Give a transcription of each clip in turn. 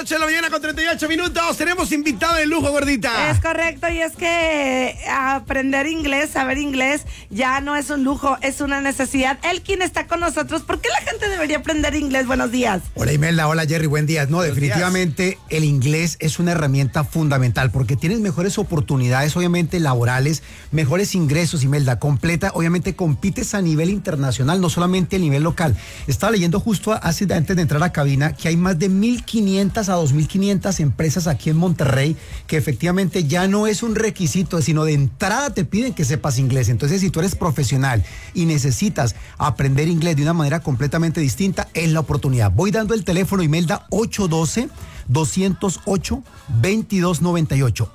8 de la mañana con 38 minutos. Tenemos invitado de lujo, gordita. Es correcto, y es que aprender inglés, saber inglés, ya no es un lujo, es una necesidad. Elkin está con nosotros. ¿Por qué la gente debería aprender inglés? Buenos días. Hola Imelda, hola Jerry, buen día. No, Buenos definitivamente días. El inglés es una herramienta fundamental porque tienes mejores oportunidades, obviamente laborales, mejores ingresos, Imelda, completa, obviamente compites a nivel internacional, no solamente a nivel local. Estaba leyendo justo antes de entrar a cabina que hay más de 1,500 a 2,500 empresas aquí en Monterrey que efectivamente ya no es un requisito, sino de entrada te piden que sepas inglés. Entonces, si tú eres profesional y necesitas aprender inglés de una manera completamente distinta, es la oportunidad. Voy dando el teléfono, Imelda, 812-208-2298.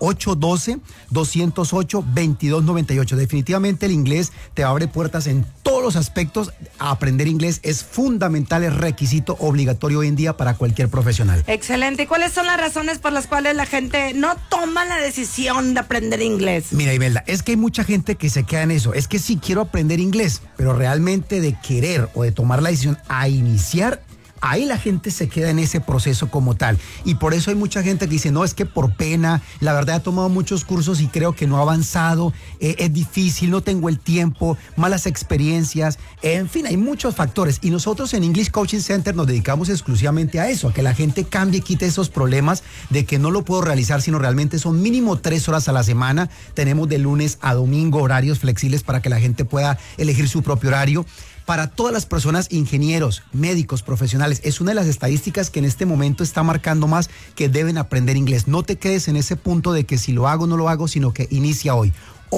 812-208-2298. Definitivamente el inglés te abre puertas en todos los aspectos. Aprender inglés es fundamental, es requisito obligatorio hoy en día para cualquier profesional. Excelente. ¿Y cuáles son las razones por las cuales la gente no toma la decisión de aprender inglés? Mira, Imelda, es que hay mucha gente que se queda en eso. Es que sí quiero aprender inglés, pero realmente de querer o de tomar la decisión a iniciar, ahí la gente se queda en ese proceso como tal. Y por eso hay mucha gente que dice, no, es que por pena, la verdad he tomado muchos cursos y creo que no he avanzado, es difícil, no tengo el tiempo, malas experiencias, en fin, hay muchos factores. Y nosotros en English Coaching Center nos dedicamos exclusivamente a eso, a que la gente cambie y quite esos problemas de que no lo puedo realizar, sino realmente son mínimo 3 horas a la semana. Tenemos de lunes a domingo horarios flexibles para que la gente pueda elegir su propio horario. Para todas las personas, ingenieros, médicos, profesionales, es una de las estadísticas que en este momento está marcando más que deben aprender inglés. No te quedes en ese punto de que si lo hago o no lo hago, sino que inicia hoy.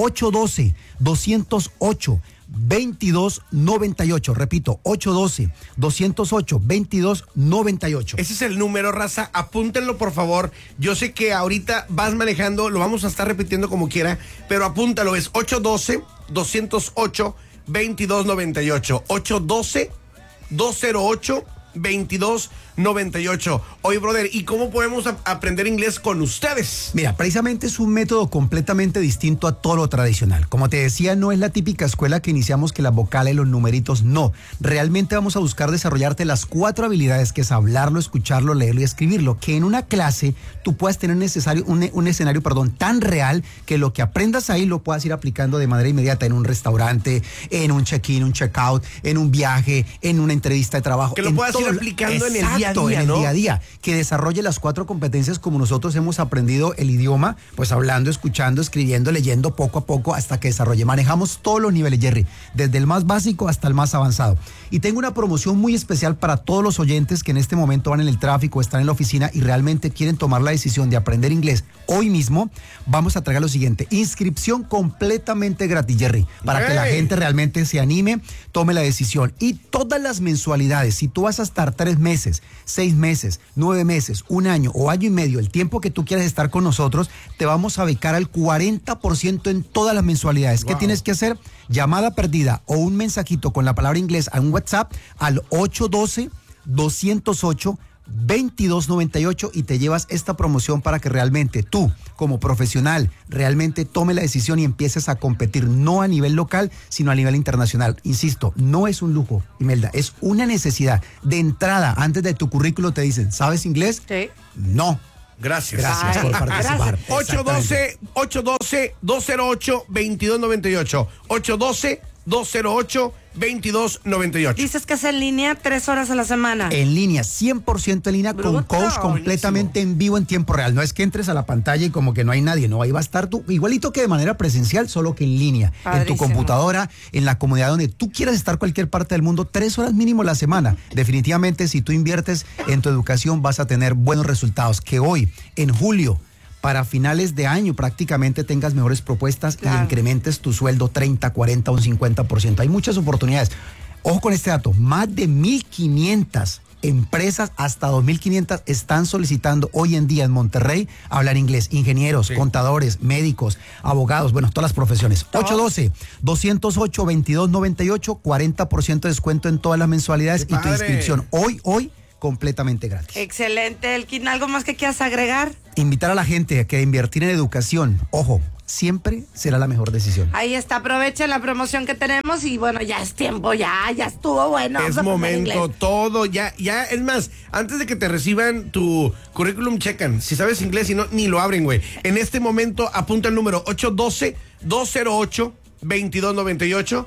812-208-2298. Repito, 812-208-2298. Ese es el número, raza. Apúntenlo, por favor. Yo sé que ahorita vas manejando, lo vamos a estar repitiendo como quiera, pero apúntalo. Es 812-208-2298. 812-208-2298. Oye, brother, ¿y cómo podemos aprender inglés con ustedes? Mira, precisamente es un método completamente distinto a todo lo tradicional. Como te decía, no es la típica escuela que iniciamos que las vocales y los numeritos, no. Realmente vamos a buscar desarrollarte las 4 habilidades, que es hablarlo, escucharlo, leerlo y escribirlo, que en una clase tú puedas tener un escenario tan real que lo que aprendas ahí lo puedas ir aplicando de manera inmediata en un restaurante, en un check-in, un check-out, en un viaje, en una entrevista de trabajo. Que lo puedas ir aplicando en el día a día, en el ¿no? día a día, que desarrolle las 4 competencias como nosotros hemos aprendido el idioma, pues hablando, escuchando, escribiendo, leyendo poco a poco hasta que desarrolle. Manejamos todos los niveles, Jerry, desde el más básico hasta el más avanzado. Y tengo una promoción muy especial para todos los oyentes que en este momento van en el tráfico, están en la oficina y realmente quieren tomar la decisión de aprender inglés hoy mismo. Vamos a traer lo siguiente: inscripción completamente gratis, Jerry, para que la gente realmente se anime, tome la decisión. Y todas las mensualidades, si tú vas a estar 3 meses, 6 meses, 9 meses, 1 año o año y medio, el tiempo que tú quieras estar con nosotros, te vamos a becar al 40% en todas las mensualidades. ¿Qué tienes que hacer? Llamada perdida o un mensajito con la palabra inglés a un WhatsApp al 812-208-2298 y te llevas esta promoción para que realmente tú, como profesional, realmente tome la decisión y empieces a competir, no a nivel local, sino a nivel internacional. Insisto, no es un lujo, Imelda, es una necesidad. De entrada, antes de tu currículo te dicen, ¿sabes inglés? Sí. No. Gracias. Gracias por participar. 812-208-2298. 812-208-2298. Dices que es en línea 3 horas a la semana. En línea, 100% en línea, con Bruto, coach completamente en vivo en tiempo real. No es que entres a la pantalla y como que no hay nadie, no, ahí va a estar tú, igualito que de manera presencial, solo que en línea, Padrísimo. en tu computadora, en la comodidad donde tú quieras estar, cualquier parte del mundo, 3 horas mínimo a la semana. Definitivamente, si tú inviertes en tu educación, vas a tener buenos resultados. Que hoy, en julio, para finales de año prácticamente tengas mejores propuestas y incrementes tu sueldo 30, 40 o un 50%. Hay muchas oportunidades. Ojo con este dato, más de 1,500 empresas, hasta 2,500 están solicitando hoy en día en Monterrey hablar inglés. Ingenieros, contadores, médicos, abogados, bueno, todas las profesiones. 812-208-2298, 40% de descuento en todas las mensualidad y tu inscripción. Hoy completamente gratis. Excelente, Elkin. ¿Algo más que quieras agregar? Invitar a la gente a que invertir en educación, ojo, siempre será la mejor decisión. Ahí está, aprovechen la promoción que tenemos y bueno, ya es tiempo, ya estuvo bueno. Es momento, todo, ya, es más, antes de que te reciban tu currículum, checan, si sabes inglés, si no, ni lo abren, güey. En este momento, apunta el número 812-208-2298,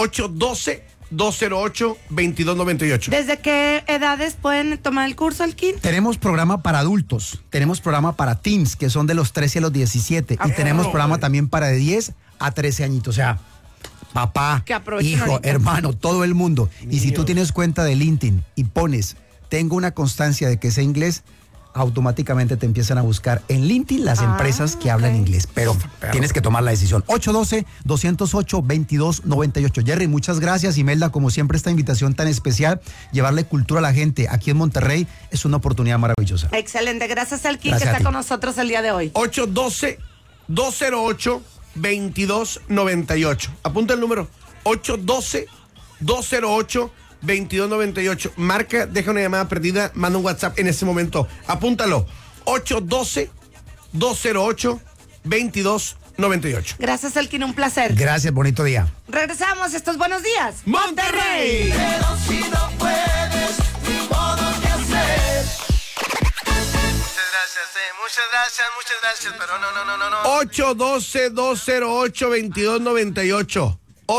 812-208-2298. ¿Desde qué edades pueden tomar el curso, Elkin? Tenemos programa para adultos, tenemos programa para teens, que son de los 13 a los 17, y tenemos programa también para de 10 a 13 añitos, o sea, papá, hijo, ahorita, hermano, todo el mundo. Y si tú tienes cuenta de LinkedIn y pones, tengo una constancia de que sé inglés, automáticamente te empiezan a buscar en LinkedIn las empresas que hablan inglés, pero tienes que tomar la decisión. 812-208-2298. Jerry, muchas gracias. Imelda, como siempre, esta invitación tan especial, llevarle cultura a la gente aquí en Monterrey es una oportunidad maravillosa. Excelente, gracias Elkin, que está con nosotros el día de hoy. 812-208-2298. Apunta el número 812-208-2298. 2298. Marca, deja una llamada perdida, manda un WhatsApp en este momento. Apúntalo. 812-208-2298. Gracias, Elkin, un placer. Gracias, bonito día. Regresamos, estos buenos días. ¡Monterrey! Pero si no puedes, ni modo que hacer. Muchas gracias, pero no. 812-208-2298.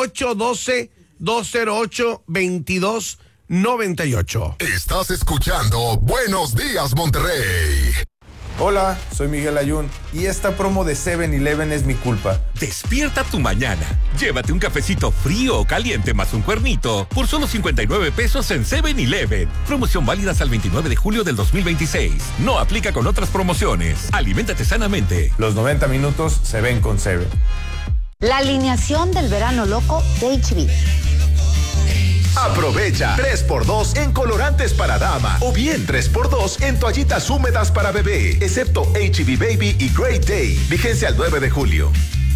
812-208-2298. Estás escuchando Buenos Días, Monterrey. Hola, soy Miguel Ayun y esta promo de 7-Eleven es mi culpa. Despierta tu mañana. Llévate un cafecito frío o caliente más un cuernito por solo 59 pesos en 7-Eleven. Promoción válida hasta el 29 de julio del 2026. No aplica con otras promociones. Aliméntate sanamente. Los 90 minutos se ven con 7. La alineación del verano loco de HB. Aprovecha 3x2 en colorantes para dama o bien 3x2 en toallitas húmedas para bebé, excepto HB Baby y Great Day. Vigencia al 9 de julio.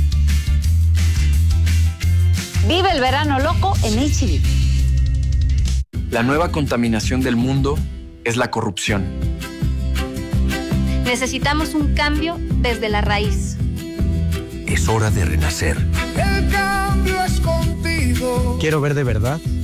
Vive el verano loco en HB. La nueva contaminación del mundo es la corrupción. Necesitamos un cambio desde la raíz. Es hora de renacer. El cambio es contigo. Quiero ver de verdad